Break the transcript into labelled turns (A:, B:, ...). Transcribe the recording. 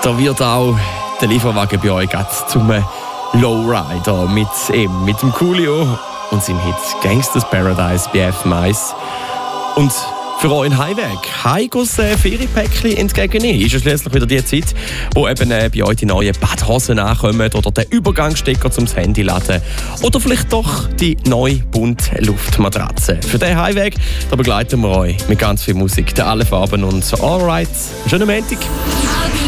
A: da wird auch der Lieferwagen bei euch zum Lowrider mit dem Coolio und seinem Hit Gangsters Paradise bei FM1. Und für euren Heimweg, heimgehs Ferienpäckchen entgegennehmen, ist ja schliesslich wieder die Zeit, wo eben bei euch die neuen Badhosen ankommen oder der Übergangsstecker zum Handy laden oder vielleicht doch die neue bunte Luftmatratze. Für diesen Heimweg da begleiten wir euch mit ganz viel Musik, der alle Farben und Alright. Schönen Montag.